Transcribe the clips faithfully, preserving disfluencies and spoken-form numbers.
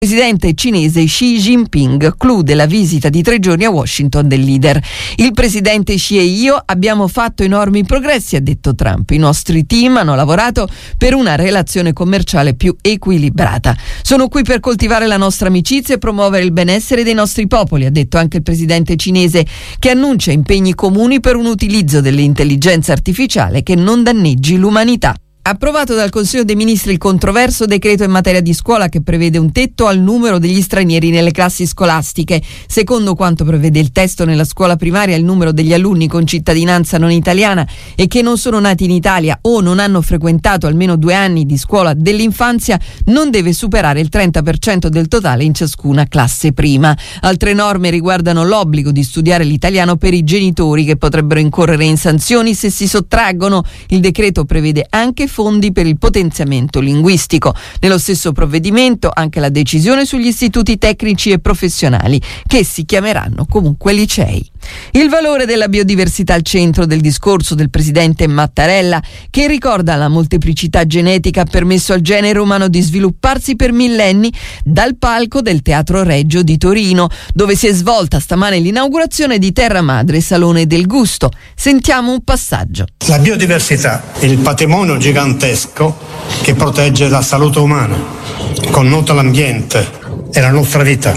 Presidente cinese Xi Jinping, clou della visita di tre giorni a Washington del leader. Il presidente Xi e io abbiamo fatto enormi progressi, ha detto Trump. I nostri team hanno lavorato per una relazione commerciale più equilibrata. Sono qui per coltivare la nostra amicizia e promuovere il benessere dei nostri popoli, ha detto anche il presidente cinese, che annuncia impegni comuni per un utilizzo dell'intelligenza artificiale che non danneggi l'umanità. Approvato dal Consiglio dei Ministri il controverso decreto in materia di scuola che prevede un tetto al numero degli stranieri nelle classi scolastiche. Secondo quanto prevede il testo, nella scuola primaria il numero degli alunni con cittadinanza non italiana e che non sono nati in Italia o non hanno frequentato almeno due anni di scuola dell'infanzia non deve superare il trenta per cento del totale in ciascuna classe prima. Altre norme riguardano l'obbligo di studiare l'italiano per i genitori, che potrebbero incorrere in sanzioni se si sottraggono. Il decreto prevede anche fondi per il potenziamento linguistico. Nello stesso provvedimento anche la decisione sugli istituti tecnici e professionali, che si chiameranno comunque licei. Il valore della biodiversità al centro del discorso del presidente Mattarella, che ricorda la molteplicità genetica ha permesso al genere umano di svilupparsi per millenni, dal palco del Teatro Regio di Torino, dove si è svolta stamane l'inaugurazione di Terra Madre Salone del Gusto. Sentiamo un passaggio. La biodiversità è il patrimonio gigantesco che protegge la salute umana, connota l'ambiente e la nostra vita.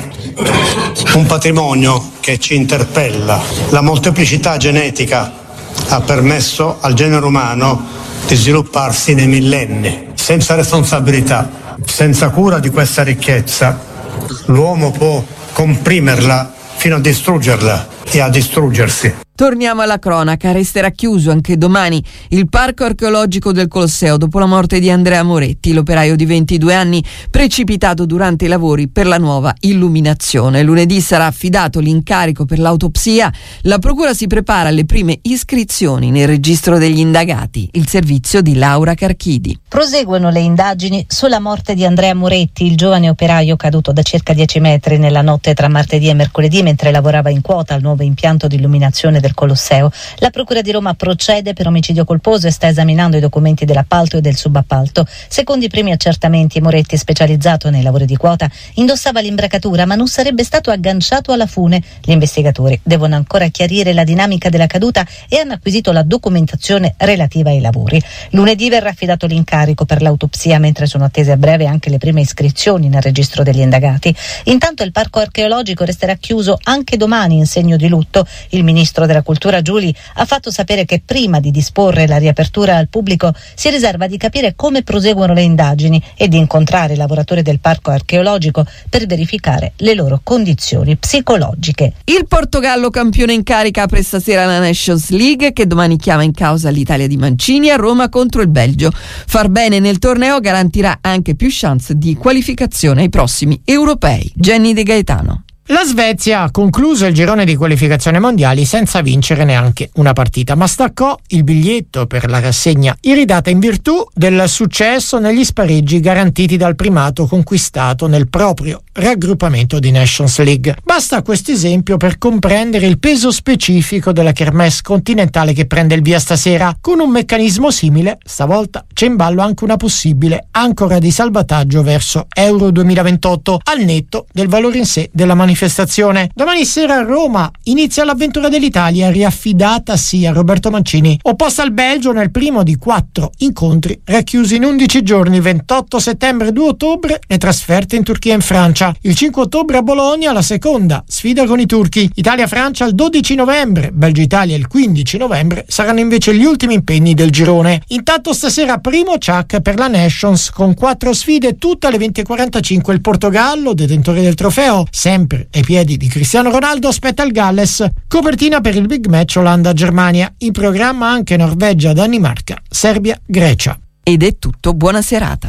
Un patrimonio che ci interpella. La molteplicità genetica ha permesso al genere umano di svilupparsi nei millenni. Senza responsabilità, senza cura di questa ricchezza, l'uomo può comprimerla fino a distruggerla e a distruggersi. Torniamo alla cronaca. Resterà chiuso anche domani il parco archeologico del Colosseo dopo la morte di Andrea Moretti, l'operaio di ventidue anni precipitato durante i lavori per la nuova illuminazione. Lunedì sarà affidato l'incarico per l'autopsia. La procura si prepara alle prime iscrizioni nel registro degli indagati. Il servizio di Laura Carchidi. Proseguono le indagini sulla morte di Andrea Moretti, il giovane operaio caduto da circa dieci metri nella notte tra martedì e mercoledì mentre lavorava in quota al nuovo impianto di illuminazione del Colosseo. La Procura di Roma procede per omicidio colposo e sta esaminando i documenti dell'appalto e del subappalto. Secondo i primi accertamenti, Moretti, specializzato nei lavori di quota, indossava l'imbracatura ma non sarebbe stato agganciato alla fune. Gli investigatori devono ancora chiarire la dinamica della caduta e hanno acquisito la documentazione relativa ai lavori. Lunedì verrà affidato l'incarico per l'autopsia, mentre sono attese a breve anche le prime iscrizioni nel registro degli indagati. Intanto il parco archeologico resterà chiuso anche domani in segno di lutto. Il ministro della Cultura Giuli ha fatto sapere che prima di disporre la riapertura al pubblico si riserva di capire come proseguono le indagini e di incontrare i lavoratori del parco archeologico per verificare le loro condizioni psicologiche. Il Portogallo, campione in carica, apre stasera la Nations League, che domani chiama in causa l'Italia di Mancini a Roma contro il Belgio. Far bene nel torneo garantirà anche più chance di qualificazione ai prossimi europei. Jenny De Gaetano. La Svezia ha concluso il girone di qualificazione mondiali senza vincere neanche una partita, ma staccò il biglietto per la rassegna iridata in virtù del successo negli spareggi garantiti dal primato conquistato nel proprio raggruppamento di Nations League. Basta questo esempio per comprendere il peso specifico della kermesse continentale che prende il via stasera. Con un meccanismo simile, stavolta c'è in ballo anche una possibile ancora di salvataggio verso Euro duemilaventotto, al netto del valore in sé della manifestazione. Domani sera a Roma inizia l'avventura dell'Italia, riaffidatasi a Roberto Mancini, opposta al Belgio nel primo di quattro incontri racchiusi in undici giorni, ventotto settembre e due ottobre, le trasferte in Turchia e in Francia. Il cinque ottobre a Bologna la seconda sfida con i turchi. Italia-Francia il dodici novembre, Belgio-Italia il quindici novembre saranno invece gli ultimi impegni del girone. Intanto stasera primo ciak per la Nations con quattro sfide tutte alle venti e quarantacinque. Il Portogallo, detentore del trofeo, sempre ai piedi di Cristiano Ronaldo, aspetta il Galles. Copertina per il big match Olanda-Germania. In programma anche Norvegia-Danimarca, Serbia-Grecia. Ed è tutto, buona serata.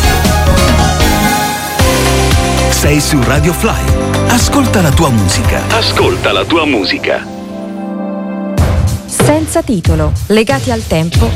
Sei su Radio Fly. Ascolta la tua musica. Ascolta la tua musica. Senza titolo, legati al tempo